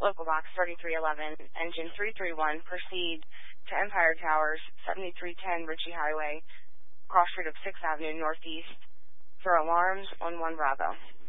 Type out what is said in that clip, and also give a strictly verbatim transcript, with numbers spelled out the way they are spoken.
Local box thirty-three eleven, engine three three one, proceed to Empire Towers, seventy-three ten Ritchie Highway, cross street of sixth Avenue Northeast, for alarms on one Bravo.